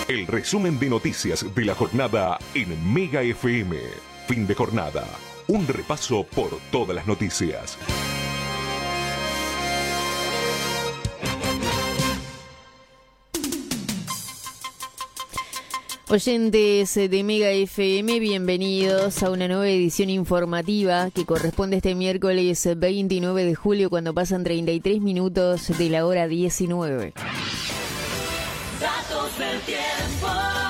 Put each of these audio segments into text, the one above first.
El resumen de noticias de la jornada en Mega FM. Fin de jornada. Un repaso por todas las noticias. Oyentes de Mega FM, bienvenidos a una nueva edición informativa que corresponde este miércoles 29 de julio cuando pasan 33 minutos de la hora 19. Datos del tiempo.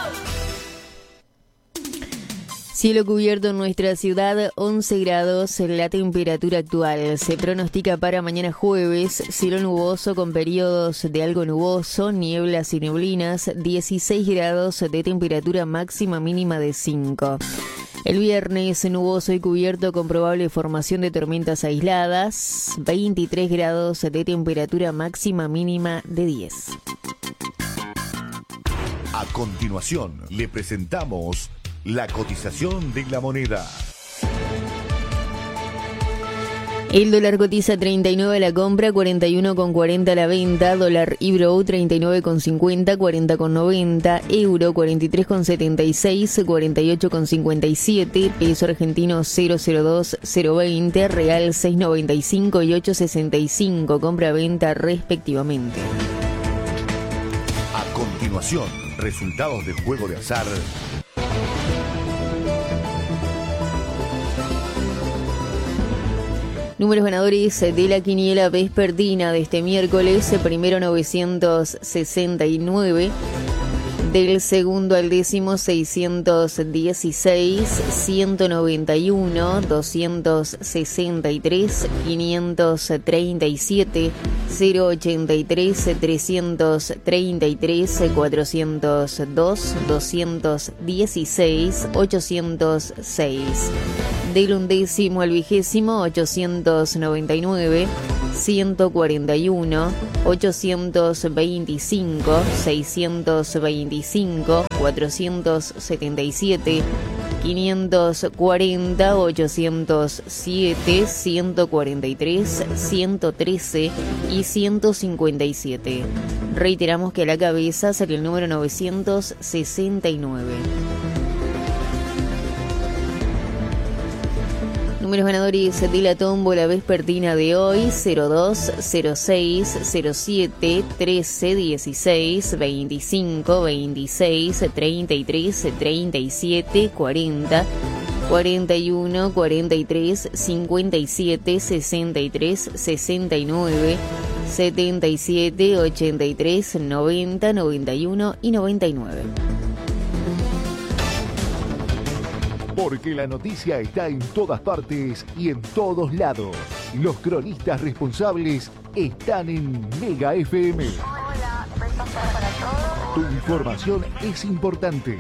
Cielo cubierto en nuestra ciudad, 11 grados la temperatura actual. Se pronostica para mañana jueves, cielo nuboso con periodos de algo nuboso, nieblas y neblinas, 16 grados de temperatura máxima mínima de 5. El viernes nuboso y cubierto con probable formación de tormentas aisladas, 23 grados de temperatura máxima mínima de 10. A continuación, le presentamos la cotización de la moneda. El dólar cotiza 39 a la compra, 41,40 a la venta, dólar Ibro 39,50, 40,90, euro 43,76, 48,57, peso argentino 0,02, 0,20, real 6,95 y 8,65, compra-venta respectivamente. A continuación, resultados del juego de azar. Números ganadores de la quiniela vespertina de este miércoles, primero 969, del segundo al décimo 616, 191, 263, 537, 083, 333, 402, 216, 806. Del undécimo al vigésimo, 899, 141, 825, 625, 477, 540, 807, 143, 113 y 157. Reiteramos que a la cabeza salió el número 969. Números ganadores de la tómbola vespertina de hoy: 02, 06, 07, 13, 16, 25, 26, 33, 37, 40, 41, 43, 57, 63, 69, 77, 83, 90, 91 y 99. Porque la noticia está en todas partes y en todos lados. Los cronistas responsables están en Mega FM. Hola, soy Pastora para todos. Tu información es importante.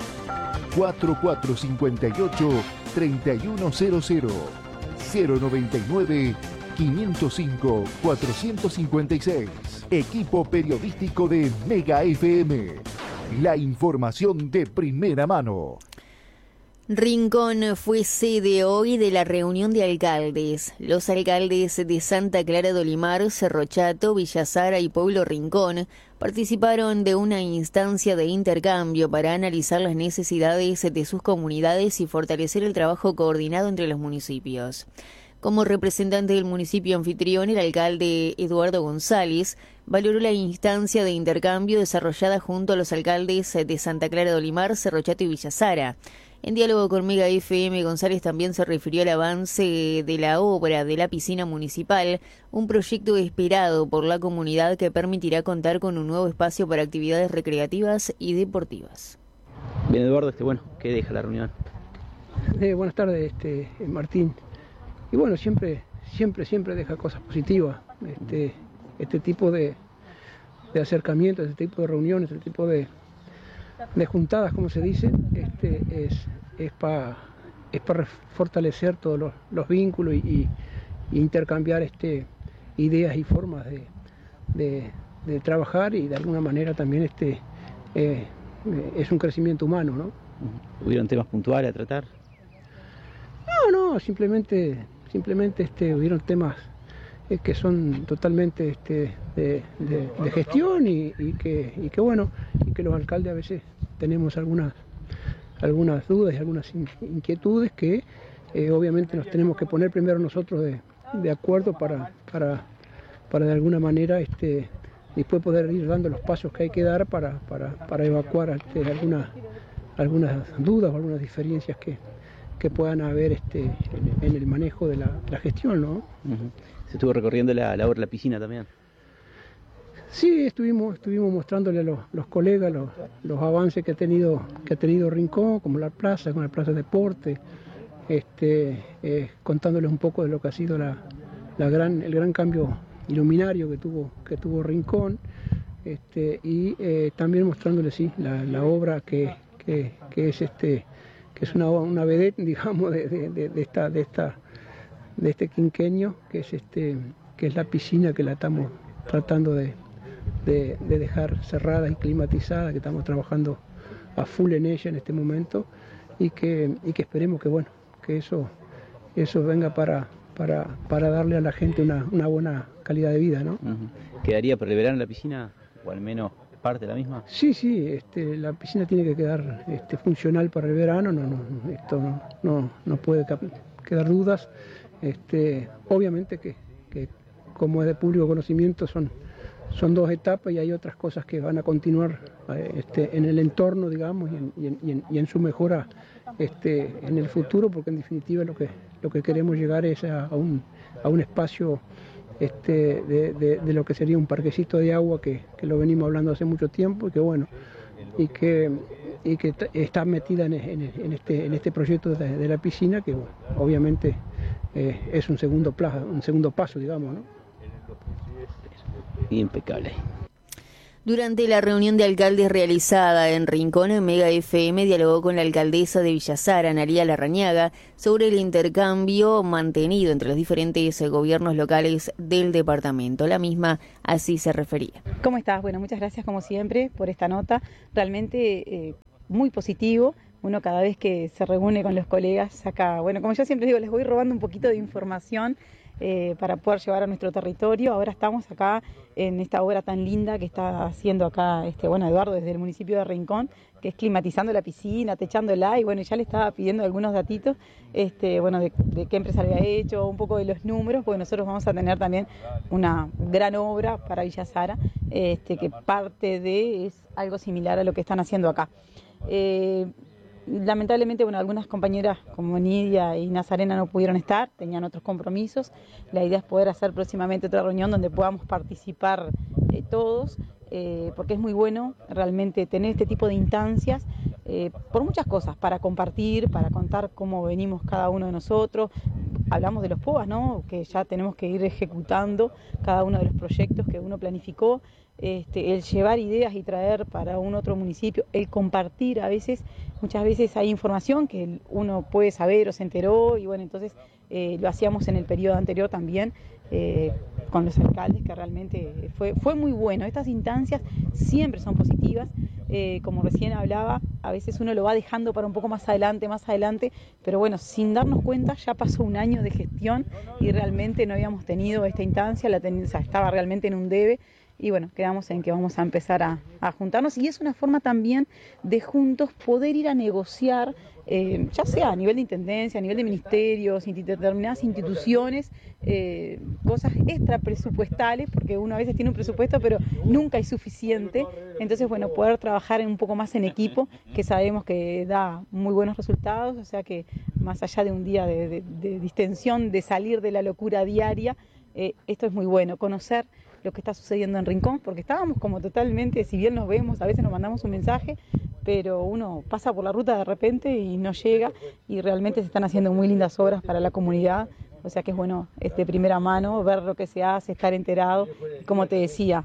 4458-3100 099 505 456. Equipo periodístico de Mega FM. La información de primera mano. Rincón fue sede hoy de la reunión de alcaldes. Los alcaldes de Santa Clara de Olimar, Cerro Chato, Villa Sara y Pueblo Rincón participaron de una instancia de intercambio para analizar las necesidades de sus comunidades y fortalecer el trabajo coordinado entre los municipios. Como representante del municipio anfitrión, el alcalde Eduardo González valoró la instancia de intercambio desarrollada junto a los alcaldes de Santa Clara de Olimar, Cerro Chato y Villa Sara. En diálogo con Mega FM, González también se refirió al avance de la obra de la piscina municipal, un proyecto esperado por la comunidad que permitirá contar con un nuevo espacio para actividades recreativas y deportivas. Bien, Eduardo, bueno, ¿qué deja la reunión? Buenas tardes, Martín. Y bueno, siempre deja cosas positivas. Este tipo de acercamientos, este tipo de reuniones, este tipo de juntadas, como se dice, es para fortalecer todos los vínculos y intercambiar ideas y formas de trabajar, y de alguna manera también es un crecimiento humano, ¿no? ¿Hubieron temas puntuales a tratar? No, simplemente hubieron temas que son totalmente de gestión y que bueno, y que los alcaldes a veces tenemos algunas dudas y algunas inquietudes que obviamente nos tenemos que poner primero nosotros de acuerdo para de alguna manera después poder ir dando los pasos que hay que dar para evacuar algunas dudas o algunas diferencias que puedan haber en el manejo de la gestión, ¿no? Uh-huh. Se estuvo recorriendo la obra de la piscina también. Sí, estuvimos mostrándole a los colegas los avances que ha tenido Rincón, como la plaza, con la plaza de deporte, contándoles un poco de lo que ha sido el gran cambio iluminario que tuvo Rincón, y también mostrándoles sí la obra que es una vedette, digamos, de este quinquenio, que es la piscina, que la estamos tratando de dejar cerrada y climatizada, que estamos trabajando a full en ella en este momento, y que esperemos que eso venga para darle a la gente una buena calidad de vida, ¿no? Uh-huh. ¿Quedaría para el verano la piscina, o al menos parte de la misma? Sí, la piscina tiene que quedar funcional para el verano, esto no puede quedar dudas. Obviamente que como es de público conocimiento son 2 etapas, y hay otras cosas que van a continuar en el entorno, digamos, y en su mejora en el futuro, porque en definitiva lo que queremos llegar es a un espacio de lo que sería un parquecito de agua que lo venimos hablando hace mucho tiempo, y que está metida en este proyecto de la piscina, que obviamente es un segundo paso, digamos, ¿no? Impecable. Durante la reunión de alcaldes realizada en Rincón, Mega FM dialogó con la alcaldesa de Villa Sara, Analía Larrañaga, sobre el intercambio mantenido entre los diferentes gobiernos locales del departamento. La misma así se refería. ¿Cómo estás? Bueno, muchas gracias como siempre por esta nota. Realmente muy positivo. Uno cada vez que se reúne con los colegas saca, como yo siempre digo, les voy robando un poquito de información para poder llevar a nuestro territorio. Ahora estamos acá en esta obra tan linda que está haciendo acá Eduardo desde el municipio de Rincón, que es climatizando la piscina, techándola, y ya le estaba pidiendo algunos datitos de qué empresa le había hecho, un poco de los números, porque nosotros vamos a tener también una gran obra para Villa Sara, que parte es algo similar a lo que están haciendo acá. Lamentablemente, algunas compañeras como Nidia y Nazarena no pudieron estar, tenían otros compromisos. La idea es poder hacer próximamente otra reunión donde podamos participar todos, porque es muy bueno realmente tener este tipo de instancias por muchas cosas, para compartir, para contar cómo venimos cada uno de nosotros. Hablamos de los POAs, ¿no? Que ya tenemos que ir ejecutando cada uno de los proyectos que uno planificó. El llevar ideas y traer para un otro municipio, el compartir muchas veces hay información que uno puede saber o se enteró, y entonces lo hacíamos en el periodo anterior también con los alcaldes, que realmente fue muy bueno. Estas instancias siempre son positivas, como recién hablaba, a veces uno lo va dejando para un poco más adelante, pero sin darnos cuenta ya pasó un año de gestión y realmente no habíamos tenido esta instancia, estaba realmente en un debe. Y quedamos en que vamos a empezar a juntarnos, y es una forma también de juntos poder ir a negociar, ya sea a nivel de intendencia, a nivel de ministerios, determinadas instituciones, cosas extra presupuestales, porque uno a veces tiene un presupuesto pero nunca es suficiente. Entonces poder trabajar un poco más en equipo, que sabemos que da muy buenos resultados, o sea que más allá de un día de distensión, de salir de la locura diaria, esto es muy bueno, conocer lo que está sucediendo en Rincón, porque estábamos como totalmente, si bien nos vemos, a veces nos mandamos un mensaje, pero uno pasa por la ruta de repente y no llega, y realmente se están haciendo muy lindas obras para la comunidad, o sea que es bueno de primera mano ver lo que se hace, estar enterado. Y como te decía,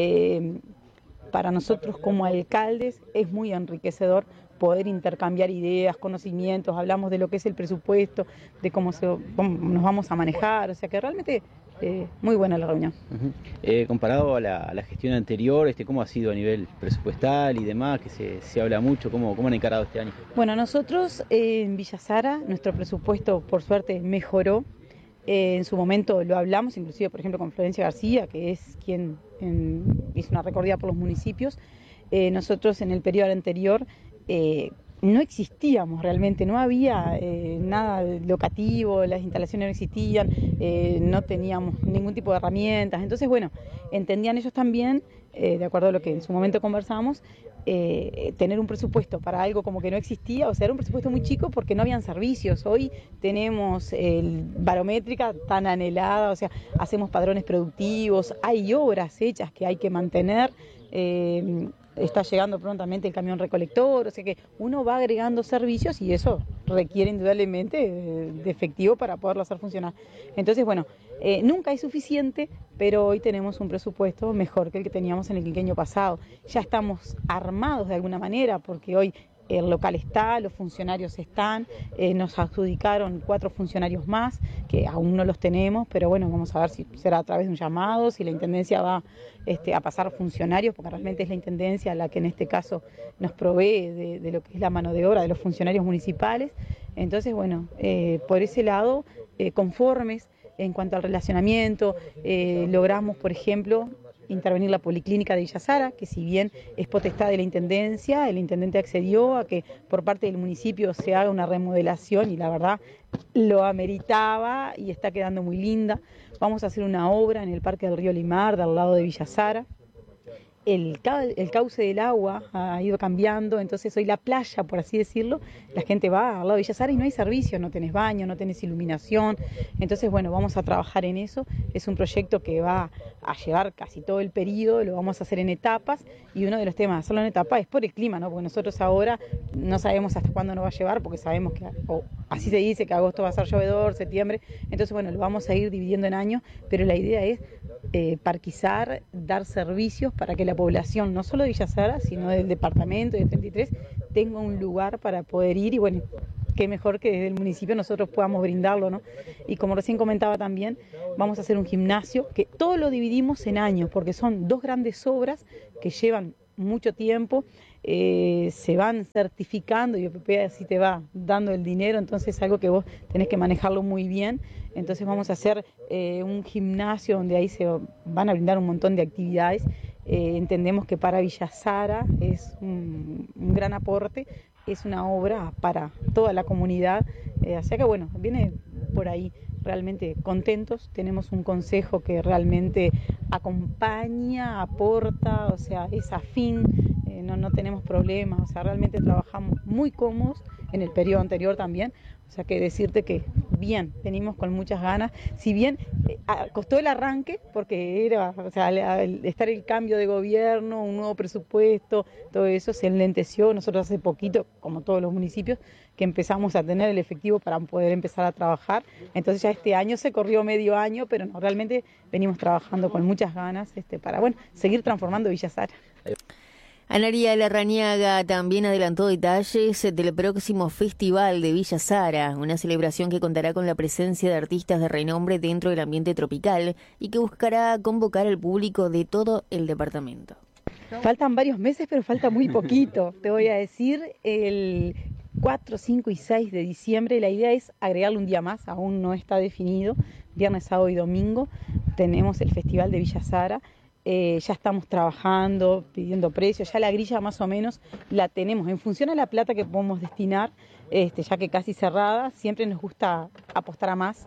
para nosotros como alcaldes es muy enriquecedor poder intercambiar ideas, conocimientos, hablamos de lo que es el presupuesto, de cómo nos vamos a manejar, o sea que realmente muy buena la reunión. Uh-huh. Comparado a la gestión anterior, ¿cómo ha sido a nivel presupuestal y demás, que se habla mucho? ¿Cómo han encarado este año? Bueno, nosotros en Villa Sara, nuestro presupuesto por suerte mejoró. En su momento lo hablamos, inclusive, por ejemplo, con Florencia García, que es quien hizo una recorrida por los municipios. Nosotros en el periodo anterior no existíamos realmente, no había nada locativo, las instalaciones no existían, no teníamos ningún tipo de herramientas. Entonces, bueno, entendían ellos también, de acuerdo a lo que en su momento conversamos, tener un presupuesto para algo como que no existía, o sea, era un presupuesto muy chico porque no habían servicios. Hoy tenemos barométrica tan anhelada, o sea, hacemos padrones productivos, hay obras hechas que hay que mantener, está llegando prontamente el camión recolector, o sea que uno va agregando servicios y eso requiere indudablemente de efectivo para poderlo hacer funcionar. Entonces, bueno, nunca es suficiente, pero hoy tenemos un presupuesto mejor que el que teníamos en el quinquenio pasado. Ya estamos armados de alguna manera, porque hoy el local está, los funcionarios están, nos adjudicaron 4 funcionarios más, que aún no los tenemos, pero bueno, vamos a ver si será a través de un llamado, si la Intendencia va a pasar funcionarios, porque realmente es la Intendencia la que en este caso nos provee de lo que es la mano de obra de los funcionarios municipales. Entonces, bueno, por ese lado, conformes en cuanto al relacionamiento, logramos, por ejemplo, intervenir la policlínica de Villa Sara, que si bien es potestad de la Intendencia, el Intendente accedió a que por parte del municipio se haga una remodelación y la verdad lo ameritaba y está quedando muy linda. Vamos a hacer una obra en el Parque del Río Limar, del lado de Villa Sara. El cauce del agua ha ido cambiando, entonces hoy la playa, por así decirlo, la gente va al lado de Villa Sara y no hay servicios, no tenés baño, no tenés iluminación. Entonces, bueno, vamos a trabajar en eso. Es un proyecto que va a llevar casi todo el periodo, lo vamos a hacer en etapas, y uno de los temas de hacerlo en etapas es por el clima, ¿no? Porque nosotros ahora no sabemos hasta cuándo nos va a llevar, porque sabemos que, así se dice, que agosto va a ser llovedor, septiembre. Entonces, bueno, lo vamos a ir dividiendo en años, pero la idea es parquizar, dar servicios para que la población, no solo de Villa Sara, sino del departamento de 33, tenga un lugar para poder ir, y bueno, qué mejor que desde el municipio nosotros podamos brindarlo, ¿no? Y como recién comentaba también, vamos a hacer un gimnasio, que todo lo dividimos en años, porque son 2 grandes obras que llevan mucho tiempo, se van certificando y OPP así te va dando el dinero, entonces es algo que vos tenés que manejarlo muy bien. Entonces vamos a hacer un gimnasio donde ahí se van a brindar un montón de actividades. Entendemos que para Villa Sara es un gran aporte, es una obra para toda la comunidad, así que bueno, viene por ahí. Realmente contentos, tenemos un consejo que realmente acompaña, aporta, o sea, es afín, no tenemos problemas, o sea, realmente trabajamos muy cómodos, en el periodo anterior también, o sea, que decirte que bien, venimos con muchas ganas, si bien costó el arranque, porque era, o sea, al estar el cambio de gobierno, un nuevo presupuesto, todo eso se enlenteció. Nosotros hace poquito, como todos los municipios, que empezamos a tener el efectivo para poder empezar a trabajar, entonces ya este año se corrió medio año, pero no, realmente venimos trabajando con muchas ganas para, bueno, seguir transformando Villa Sara. Anaria Larrañaga también adelantó detalles del próximo Festival de Villa Sara, una celebración que contará con la presencia de artistas de renombre dentro del ambiente tropical y que buscará convocar al público de todo el departamento. Faltan varios meses, pero falta muy poquito. Te voy a decir, el 4, 5 y 6 de diciembre la idea es agregarle un día más, aún no está definido, viernes, sábado y domingo tenemos el Festival de Villa Sara. Ya estamos trabajando, pidiendo precios, ya la grilla más o menos la tenemos. En función a la plata que podemos destinar, ya que casi cerrada, siempre nos gusta apostar a más.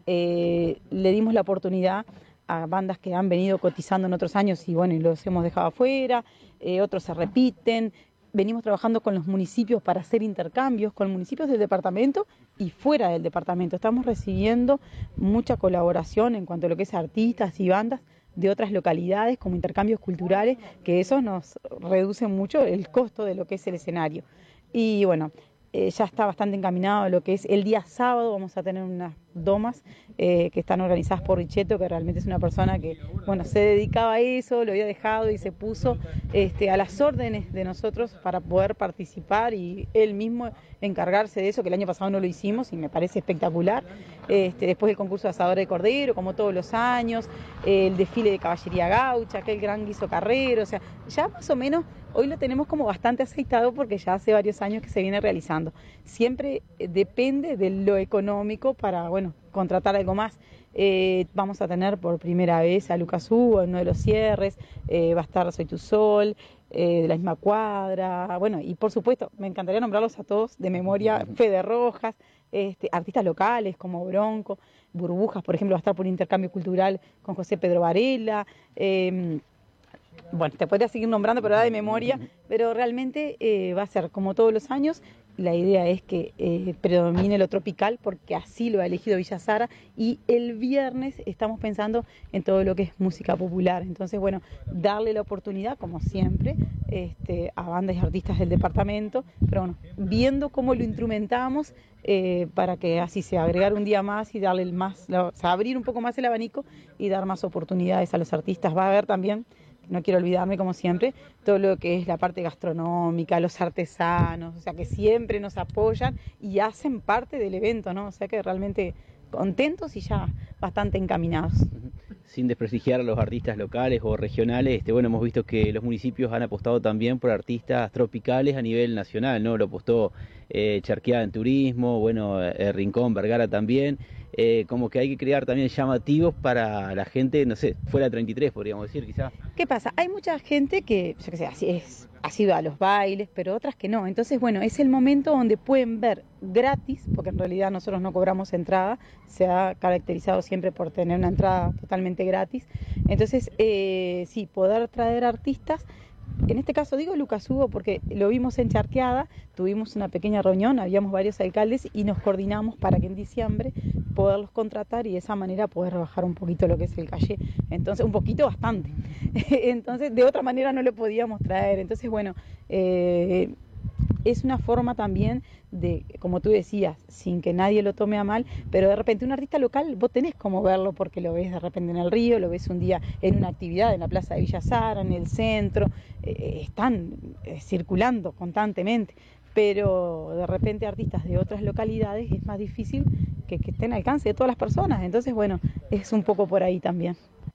Le dimos la oportunidad a bandas que han venido cotizando en otros años y bueno, y los hemos dejado afuera, otros se repiten. Venimos trabajando con los municipios para hacer intercambios con municipios del departamento y fuera del departamento. Estamos recibiendo mucha colaboración en cuanto a lo que es artistas y bandas de otras localidades como intercambios culturales, que eso nos reduce mucho el costo de lo que es el escenario. Y bueno, ya está bastante encaminado lo que es el día sábado. Vamos a tener unas domas que están organizadas por Richetto, que realmente es una persona que, bueno, se dedicaba a eso, lo había dejado y se puso a las órdenes de nosotros para poder participar y él mismo encargarse de eso, que el año pasado no lo hicimos y me parece espectacular. Después el concurso de asador de cordero, como todos los años, el desfile de caballería gaucha, aquel gran guiso carrero, o sea, ya más o menos hoy lo tenemos como bastante aceitado porque ya hace varios años que se viene realizando. Siempre depende de lo económico para, bueno, contratar algo más. Vamos a tener por primera vez a Lucas Hugo en uno de los cierres, va a estar Soy Tu Sol, de la misma cuadra, bueno, y por supuesto, me encantaría nombrarlos a todos de memoria, Fede Rojas, artistas locales como Bronco, Burbujas, por ejemplo, va a estar por intercambio cultural con José Pedro Varela, bueno, te podría seguir nombrando, pero de memoria, pero realmente va a ser como todos los años. La idea es que predomine lo tropical porque así lo ha elegido Villa Sara, y el viernes estamos pensando en todo lo que es música popular. Entonces, bueno, darle la oportunidad, como siempre, a bandas y artistas del departamento, pero bueno, viendo cómo lo instrumentamos para que así sea, agregar un día más y darle abrir un poco más el abanico y dar más oportunidades a los artistas. Va a haber también, no quiero olvidarme, como siempre, todo lo que es la parte gastronómica, los artesanos, o sea, que siempre nos apoyan y hacen parte del evento, ¿no? O sea, que realmente contentos y ya bastante encaminados. Sin desprestigiar a los artistas locales o regionales, bueno, hemos visto que los municipios han apostado también por artistas tropicales a nivel nacional, ¿no? Lo apostó Charqueada en turismo, bueno, Rincón, Vergara también. Como que hay que crear también llamativos para la gente, no sé, fuera de 33 podríamos decir, quizás. ¿Qué pasa? Hay mucha gente que, yo qué sé, ha sido a los bailes, pero otras que no. Entonces, bueno, es el momento donde pueden ver gratis, porque en realidad nosotros no cobramos entrada, se ha caracterizado siempre por tener una entrada totalmente gratis. Entonces, sí, poder traer artistas. En este caso digo Lucas Hugo porque lo vimos en Charqueada, tuvimos una pequeña reunión, habíamos varios alcaldes y nos coordinamos para que en diciembre poderlos contratar y de esa manera poder bajar un poquito lo que es el calle, entonces un poquito bastante, entonces de otra manera no lo podíamos traer, entonces bueno, es una forma también de, como tú decías, sin que nadie lo tome a mal, pero de repente un artista local vos tenés como verlo porque lo ves de repente en el río, lo ves un día en una actividad en la plaza de Villa Sara, en el centro, están circulando constantemente, pero de repente artistas de otras localidades es más difícil que estén al alcance de todas las personas, entonces bueno, es un poco por ahí también.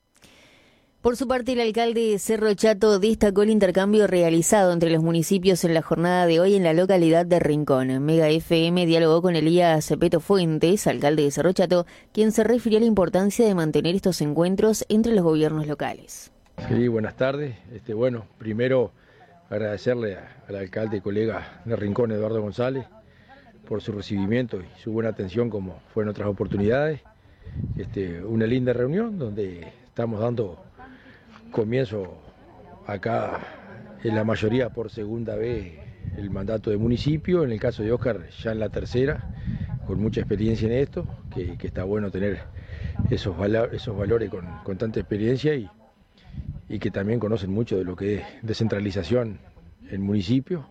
Por su parte, el alcalde Cerro Chato destacó el intercambio realizado entre los municipios en la jornada de hoy en la localidad de Rincón. Mega FM dialogó con Elías Peto Fuentes, alcalde de Cerro Chato, quien se refirió a la importancia de mantener estos encuentros entre los gobiernos locales. Sí, buenas tardes. Bueno, primero agradecerle al alcalde y colega de Rincón, Eduardo González, por su recibimiento y su buena atención como fue en otras oportunidades. Una linda reunión donde estamos dando comienzo acá en la mayoría por segunda vez el mandato de municipio, en el caso de Óscar ya en la tercera, con mucha experiencia en esto, que está bueno tener esos valores con tanta experiencia y que también conocen mucho de lo que es descentralización en municipio,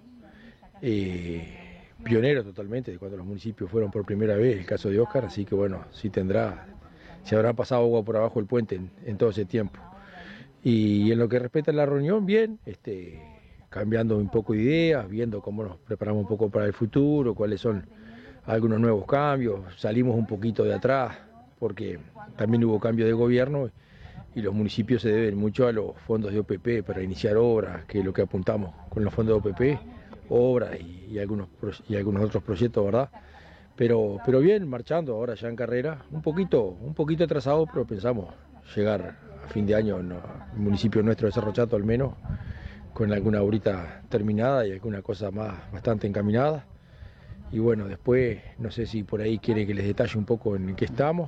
pionero totalmente de cuando los municipios fueron por primera vez, el caso de Óscar, así que bueno, se habrá pasado agua por abajo el puente en todo ese tiempo. Y en lo que respecta a la reunión, bien, cambiando un poco de ideas, viendo cómo nos preparamos un poco para el futuro, cuáles son algunos nuevos cambios, salimos un poquito de atrás, porque también hubo cambio de gobierno y los municipios se deben mucho a los fondos de OPP para iniciar obras, que es lo que apuntamos con los fondos de OPP, obras y algunos otros proyectos, ¿verdad? Pero bien, marchando ahora ya en carrera, un poquito atrasado, pero pensamos llegar a fin de año en el municipio nuestro de Cerro Chato al menos, con alguna obrita terminada y alguna cosa más bastante encaminada. Y bueno, después no sé si por ahí quiere que les detalle un poco en qué estamos.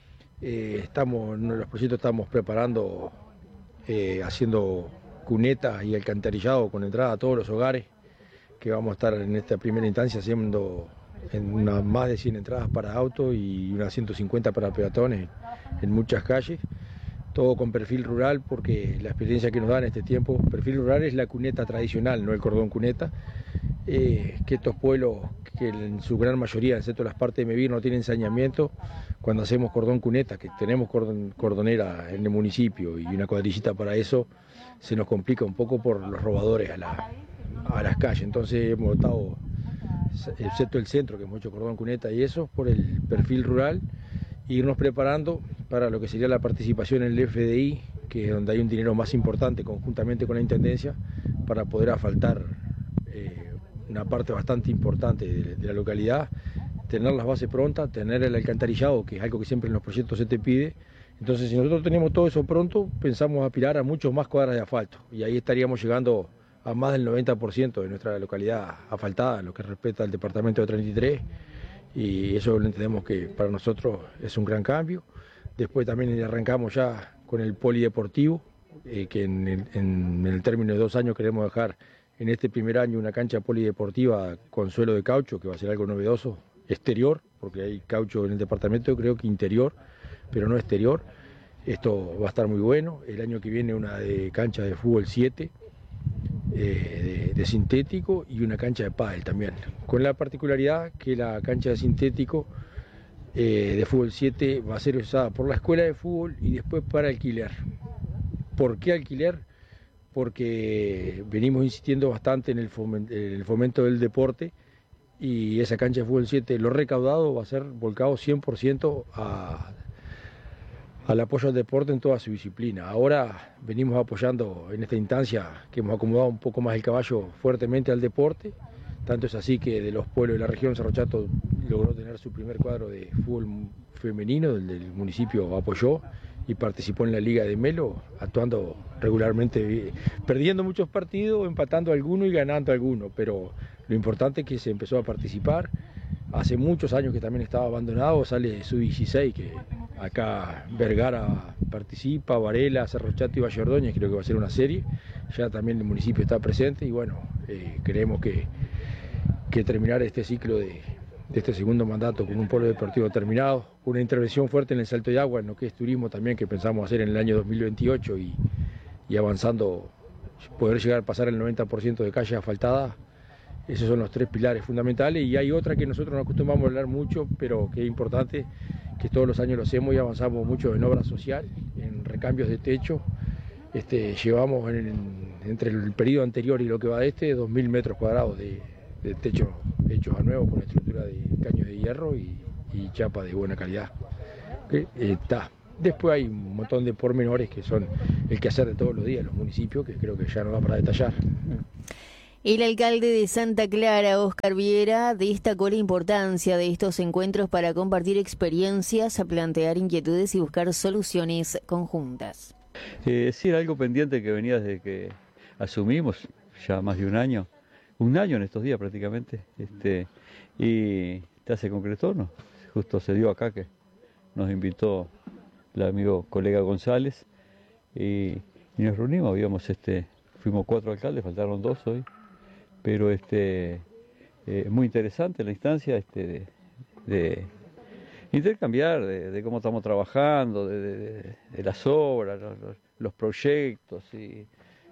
Los proyectos estamos preparando, haciendo cunetas y alcantarillado con entrada a todos los hogares, que vamos a estar en esta primera instancia haciendo más de 100 entradas para autos y unas 150 para peatones en muchas calles. Todo con perfil rural, porque la experiencia que nos da en este tiempo, perfil rural es la cuneta tradicional, no el cordón cuneta, que estos pueblos, que en su gran mayoría, excepto las partes de Mevir, no tienen saneamiento, cuando hacemos cordón cuneta, que tenemos cordonera en el municipio y una cuadrillita para eso, se nos complica un poco por los robadores a las calles, entonces hemos optado, excepto el centro, que es mucho cordón cuneta y eso, por el perfil rural, irnos preparando para lo que sería la participación en el FDI, que es donde hay un dinero más importante conjuntamente con la Intendencia, para poder asfaltar una parte bastante importante de la localidad, tener las bases prontas, tener el alcantarillado, que es algo que siempre en los proyectos se te pide. Entonces, si nosotros tenemos todo eso pronto, pensamos aspirar a muchos más cuadras de asfalto, y ahí estaríamos llegando a más del 90% de nuestra localidad asfaltada, en lo que respecta al departamento de 33, y eso lo entendemos que para nosotros es un gran cambio. Después también arrancamos ya con el polideportivo, que en el término de 2 años queremos dejar en este primer año una cancha polideportiva con suelo de caucho, que va a ser algo novedoso, exterior, porque hay caucho en el departamento, creo que interior, pero no exterior. Esto va a estar muy bueno. El año que viene una de cancha de fútbol 7, de sintético, y una cancha de pádel también, con la particularidad que la cancha de sintético de fútbol 7 va a ser usada por la escuela de fútbol y después para alquiler. ¿Por qué alquiler? Porque venimos insistiendo bastante en el fomento del deporte, y esa cancha de fútbol 7, lo recaudado va a ser volcado 100% al apoyo al deporte en toda su disciplina. Ahora venimos apoyando en esta instancia que hemos acomodado un poco más el caballo fuertemente al deporte, tanto es así que de los pueblos de la región Cerro Chato logró tener su primer cuadro de fútbol femenino, donde el municipio apoyó y participó en la Liga de Melo, actuando regularmente, perdiendo muchos partidos, empatando algunos y ganando algunos, pero lo importante es que se empezó a participar. Hace muchos años que también estaba abandonado, sale Sub-16, que acá Vergara participa, Varela, Cerro Chato y Valle Ordóñez, creo que va a ser una serie. Ya también el municipio está presente y bueno, creemos que terminar este ciclo de este segundo mandato con un polo deportivo terminado, una intervención fuerte en el salto de agua, en lo que es turismo también, que pensamos hacer en el año 2028 y avanzando, poder llegar a pasar el 90% de calles asfaltadas. Esos son los 3 pilares fundamentales, y hay otra que nosotros no acostumbramos a hablar mucho, pero que es importante, que todos los años lo hacemos y avanzamos mucho en obra social, en recambios de techo. Llevamos entre el periodo anterior y lo que va de 2.000 metros cuadrados de techo hechos a nuevo con estructura de caños de hierro y chapa de buena calidad. Después hay un montón de pormenores que son el quehacer de todos los días los municipios, que creo que ya no da para detallar. El alcalde de Santa Clara, Óscar Viera, destacó la importancia de estos encuentros para compartir experiencias, plantear inquietudes y buscar soluciones conjuntas. Sí, era algo pendiente que venía desde que asumimos, ya más de un año en estos días prácticamente, y ya se concretó, ¿no? Justo se dio acá que nos invitó el amigo colega González y nos reunimos, fuimos 4 alcaldes, faltaron 2 hoy, pero muy interesante la instancia de intercambiar de cómo estamos trabajando, de las obras, los proyectos, y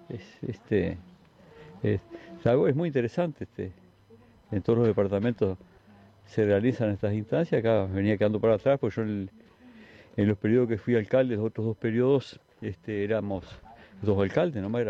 es muy interesante. En todos los departamentos se realizan estas instancias. Acá venía quedando para atrás, porque yo en los periodos que fui alcalde, los otros 2 periodos, éramos 2 alcaldes, nomás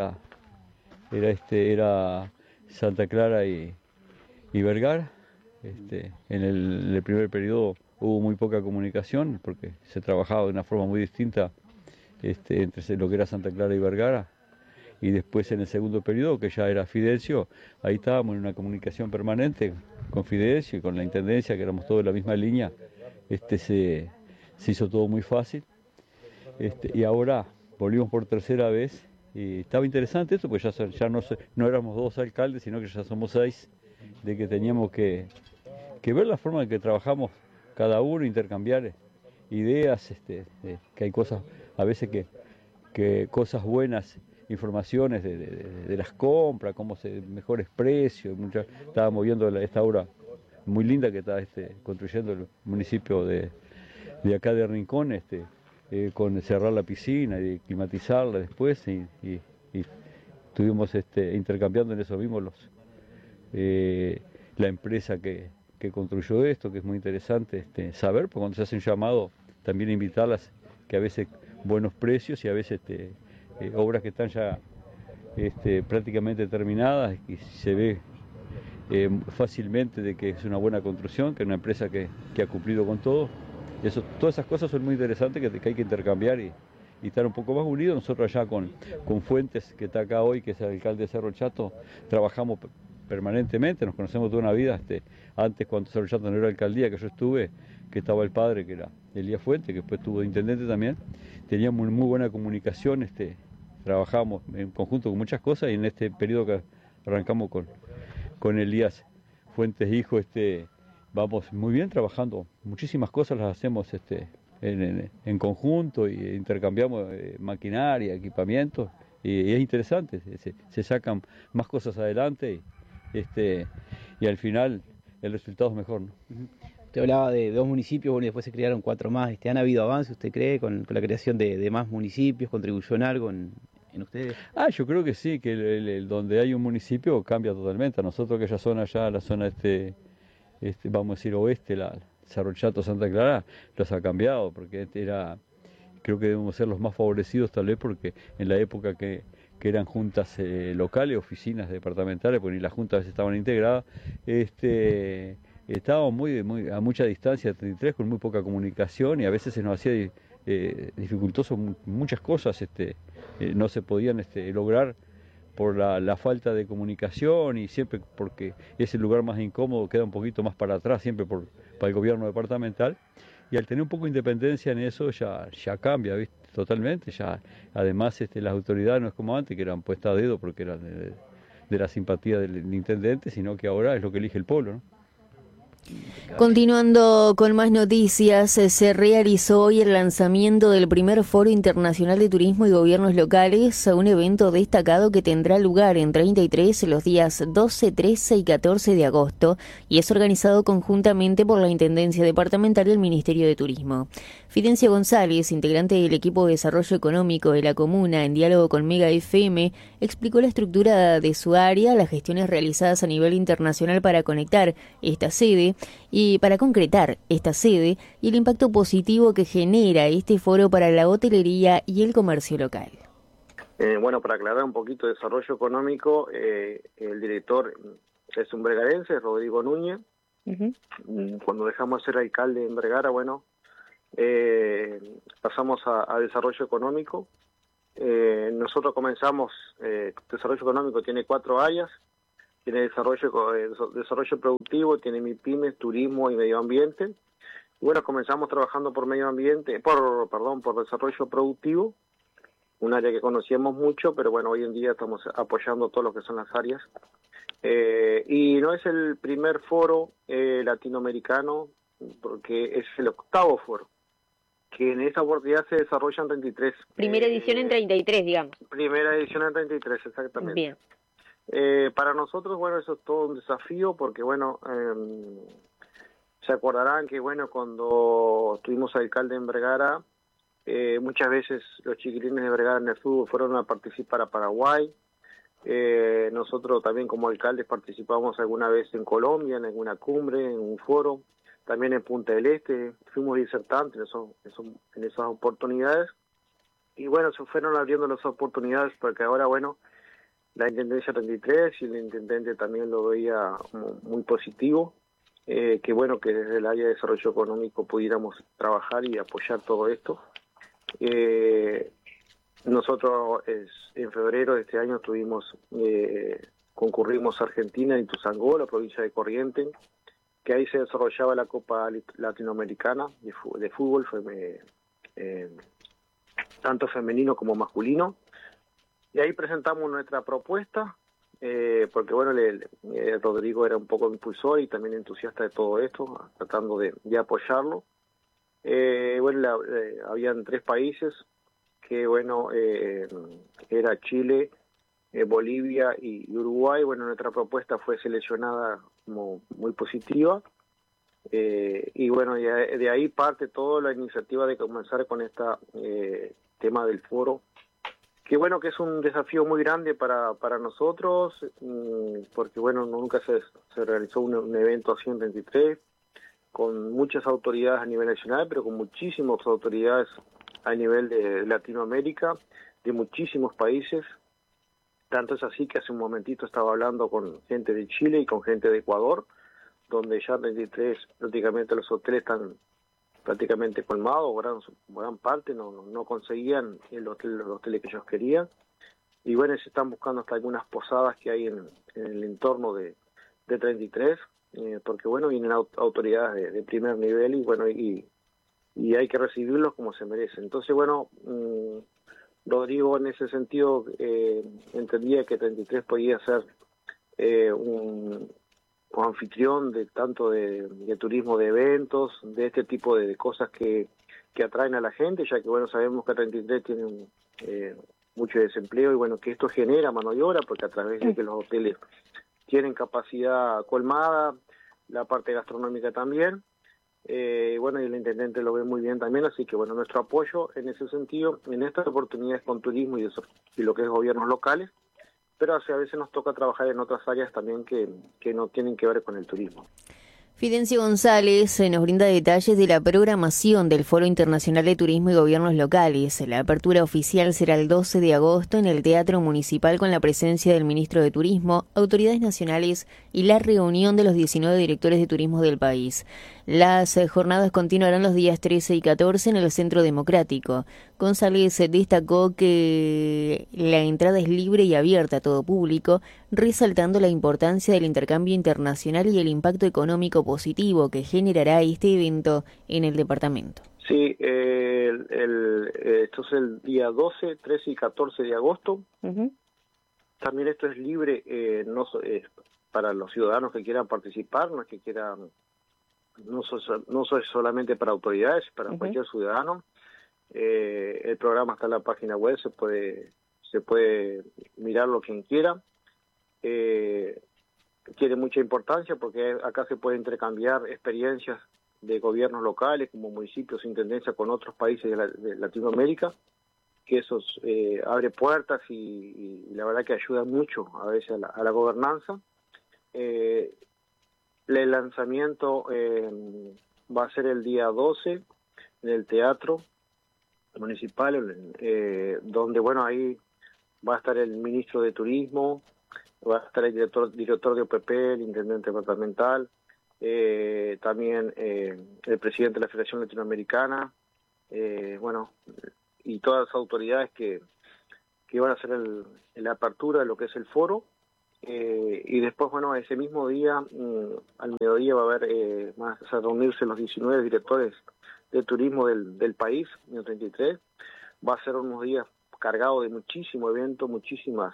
era Santa Clara y Vergara. En el primer periodo hubo muy poca comunicación, porque se trabajaba de una forma muy distinta entre lo que era Santa Clara y Vergara. Y después en el segundo periodo, que ya era Fidencio, ahí estábamos en una comunicación permanente con Fidencio y con la Intendencia, que éramos todos de la misma línea. Se hizo todo muy fácil. Y ahora volvimos por 3ª vez, y estaba interesante esto, porque ya no éramos 2 alcaldes, sino que ya somos 6, de que teníamos que ver la forma en que trabajamos cada uno, intercambiar ideas, que hay cosas, a veces que cosas buenas, informaciones de las compras, mejores precios. Estábamos viendo esta obra muy linda que está construyendo el municipio de acá de Rincón, con cerrar la piscina y climatizarla después, y estuvimos intercambiando en eso mismo la empresa que construyó esto, que es muy interesante saber, porque cuando se hace un llamado también invitarlas, que a veces buenos precios y a veces obras que están ya prácticamente terminadas, y se ve fácilmente de que es una buena construcción, que es una empresa que ha cumplido con todo. Todas esas cosas son muy interesantes, que hay que intercambiar y estar un poco más unidos. Nosotros allá con Fuentes, que está acá hoy, que es el alcalde de Cerro Chato, trabajamos permanentemente, nos conocemos toda una vida. Antes, cuando Cerro Chato no era alcaldía, que yo estuve, que estaba el padre, que era Elías Fuente, que después estuvo de intendente también, teníamos muy buena comunicación, trabajábamos en conjunto con muchas cosas, y en este periodo que arrancamos con Elías Fuentes hijo, vamos muy bien trabajando, muchísimas cosas las hacemos en conjunto, y intercambiamos maquinaria, equipamientos, y es interesante, se sacan más cosas adelante, y al final el resultado es mejor, ¿no? Usted hablaba de 2 municipios, bueno, y después se crearon 4 más. ¿Han habido avances, usted cree, con la creación de más municipios? ¿Contribuyó en algo en ustedes? Yo creo que sí, que donde hay un municipio cambia totalmente. A nosotros, aquella zona allá, la zona vamos a decir oeste, Cerro Chato, Santa Clara, los ha cambiado, porque creo que debemos ser los más favorecidos tal vez, porque en la época que eran juntas locales, oficinas departamentales, porque ni las juntas a veces estaban integradas, estábamos muy a mucha distancia, 33, con muy poca comunicación, y a veces se nos hacía dificultoso muchas cosas, no se podían lograr por la falta de comunicación, y siempre porque es el lugar más incómodo, queda un poquito más para atrás, siempre para el gobierno departamental, y al tener un poco de independencia en eso ya cambia, ¿viste? Totalmente, ya además las autoridades no es como antes, que eran puestas a dedo porque eran de la simpatía del intendente, sino que ahora es lo que elige el pueblo, ¿no? Continuando con más noticias, se realizó hoy el lanzamiento del primer Foro Internacional de Turismo y Gobiernos Locales, un evento destacado que tendrá lugar en 33 los días 12, 13 y 14 de agosto, y es organizado conjuntamente por la Intendencia Departamental y el Ministerio de Turismo. Fidencio González, integrante del equipo de desarrollo económico de la comuna, en diálogo con Mega FM, explicó la estructura de su área, las gestiones realizadas a nivel internacional para conectar esta sede y para concretar esta sede, y el impacto positivo que genera este foro para la hotelería y el comercio local. Bueno, para aclarar un poquito de desarrollo económico, el director es un bregarense, Rodrigo Núñez. Cuando dejamos de ser alcalde en Vergara, bueno, pasamos a desarrollo económico. Nosotros comenzamos, desarrollo económico tiene 4 áreas, tiene desarrollo productivo, tiene MIPYMES, turismo y medio ambiente. Y bueno, comenzamos trabajando por medio ambiente, por desarrollo productivo, un área que conocíamos mucho, pero bueno, hoy en día estamos apoyando todo lo que son las áreas. Y no es el primer foro latinoamericano, porque es el 8º foro, que en esa oportunidad se desarrollan 33. Primera edición en 33, digamos. Primera edición en 33, exactamente. Bien. Para nosotros, bueno, eso es todo un desafío, porque bueno, se acordarán que bueno, cuando estuvimos alcalde en Vergara, muchas veces los chiquilines de Vergara en el fútbol fueron a participar a Paraguay. Nosotros también como alcaldes participamos alguna vez en Colombia, en alguna cumbre, en un foro, también en Punta del Este, fuimos disertantes en esas oportunidades, y bueno, se fueron abriendo las oportunidades, porque ahora bueno, la Intendencia 33 y el intendente también lo veía muy positivo, que bueno, que desde el área de desarrollo económico pudiéramos trabajar y apoyar todo esto. Nosotros en febrero de este año concurrimos a Argentina, en Tuzangó, la provincia de Corrientes, que ahí se desarrollaba la Copa Latinoamericana de fútbol, tanto femenino como masculino. Y ahí presentamos nuestra propuesta, porque bueno, Rodrigo era un poco impulsor y también entusiasta de todo esto, tratando de apoyarlo. Bueno, habían 3 países, que bueno, era Chile, Bolivia y Uruguay. Bueno, nuestra propuesta fue seleccionada como muy positiva, y bueno, de ahí parte toda la iniciativa de comenzar con esta tema del foro, que bueno, que es un desafío muy grande para nosotros, porque bueno, nunca se realizó un evento así en 23, con muchas autoridades a nivel nacional, pero con muchísimas autoridades a nivel de Latinoamérica, de muchísimos países. Tanto es así que hace un momentito estaba hablando con gente de Chile y con gente de Ecuador, donde ya en 23 prácticamente los hoteles están prácticamente colmados, gran parte no conseguían los hoteles que ellos querían. bueno, se están buscando hasta algunas posadas que hay en el entorno de 33, porque bueno, vienen autoridades de primer nivel y bueno, y hay que recibirlos como se merecen. Entonces, bueno, Rodrigo en ese sentido entendía que 33 podía ser un anfitrión de tanto de turismo, de eventos, de este tipo de cosas que atraen a la gente, ya que bueno, sabemos que 33 tiene mucho desempleo y bueno, que esto genera mano de obra, porque a través de que los hoteles tienen capacidad colmada, la parte gastronómica también, bueno, y el intendente lo ve muy bien también, así que bueno, nuestro apoyo en ese sentido, en estas oportunidades con turismo y lo que es gobiernos locales, pero a veces nos toca trabajar en otras áreas también que no tienen que ver con el turismo. Fidencio González nos brinda detalles de la programación del Foro Internacional de Turismo y Gobiernos Locales. La apertura oficial será el 12 de agosto en el Teatro Municipal con la presencia del Ministro de Turismo, autoridades nacionales y la reunión de los 19 directores de turismo del país. Las jornadas continuarán los días 13 y 14 en el Centro Democrático. González destacó que la entrada es libre y abierta a todo público, resaltando la importancia del intercambio internacional y el impacto económico positivo que generará este evento en el departamento. Sí, esto es el día 12, 13 y 14 de agosto. También esto es libre para los ciudadanos que quieran participar, no es que quieran, no soy solamente para autoridades, para cualquier ciudadano. El programa está en la página web, se puede mirarlo quien quiera. Tiene mucha importancia porque acá se puede intercambiar experiencias de gobiernos locales como municipios, intendencias con otros países de Latinoamérica, que eso abre puertas y la verdad que ayuda mucho a veces a la gobernanza. El lanzamiento va a ser el día 12 en el Teatro Municipal, donde bueno, ahí va a estar el ministro de Turismo, va a estar el director de OPP, el intendente departamental, también el presidente de la Federación Latinoamericana, bueno, y todas las autoridades que van a hacer la apertura de lo que es el foro. Y después, bueno, ese mismo día, al mediodía va a haber, van a reunirse los 19 directores de turismo del país, en el 33. Va a ser unos días cargados de muchísimo evento, muchísimas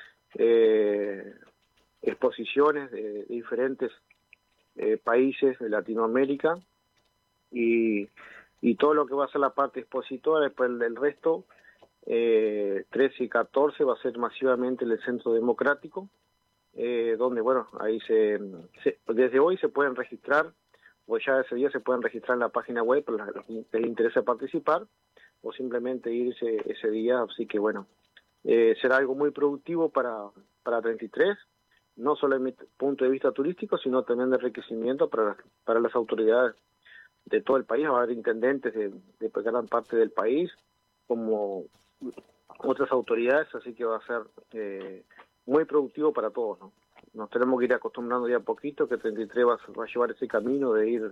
exposiciones de diferentes países de Latinoamérica y todo lo que va a ser la parte expositora. Después el resto, 13 y 14 va a ser masivamente en el Centro Democrático, donde bueno, ahí desde hoy se pueden registrar, o ya ese día se pueden registrar en la página web para los que les interesa participar, o simplemente irse ese día. Así que bueno, será algo muy productivo para 33, no solo desde mi punto de vista turístico, sino también de enriquecimiento para las autoridades de todo el país. Va a haber intendentes de gran parte del país, como otras autoridades, así que va a ser muy productivo para todos, ¿no? Nos tenemos que ir acostumbrando ya a poquito, que 33 va a llevar ese camino de ir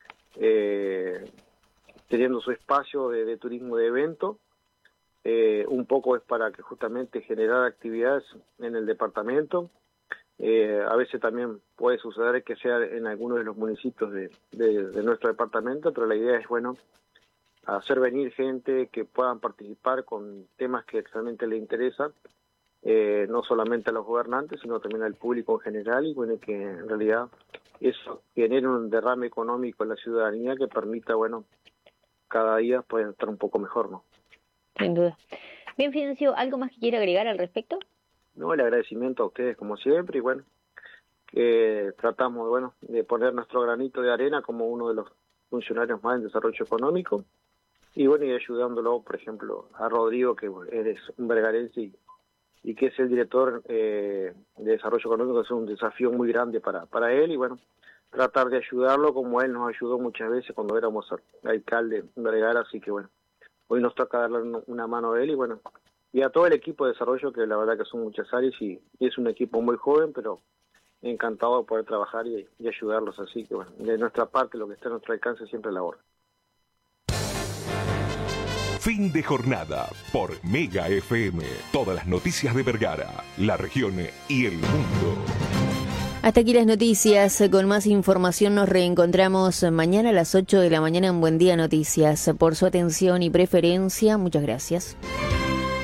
teniendo su espacio de turismo de evento. Un poco es para que justamente generar actividades en el departamento. A veces también puede suceder que sea en algunos de los municipios de nuestro departamento, pero la idea es, bueno, hacer venir gente que puedan participar con temas que realmente les interesan, no solamente a los gobernantes, sino también al público en general, y bueno, que en realidad eso genere un derrame económico en la ciudadanía que permita, bueno, cada día puede estar un poco mejor, ¿no? Sin duda. Bien, Fidencio, ¿algo más que quiera agregar al respecto? No, el agradecimiento a ustedes como siempre, y bueno, que tratamos bueno, de poner nuestro granito de arena como uno de los funcionarios más en desarrollo económico, y bueno, y ayudándolo, por ejemplo, a Rodrigo, que es un vergarense y que es el director de desarrollo económico. Es un desafío muy grande para él, y bueno, tratar de ayudarlo como él nos ayudó muchas veces cuando éramos alcalde en Vergara. Así que bueno, hoy nos toca darle una mano a él, y bueno, y a todo el equipo de desarrollo, que la verdad que son muchas áreas y es un equipo muy joven, pero encantado de poder trabajar y ayudarlos. Así que bueno, de nuestra parte, lo que está a nuestro alcance, siempre la orden. Fin de jornada por Mega FM. Todas las noticias de Vergara, la región y el mundo. Hasta aquí las noticias. Con más información nos reencontramos mañana a las 8 de la mañana en Buen Día Noticias. Por su atención y preferencia, muchas gracias.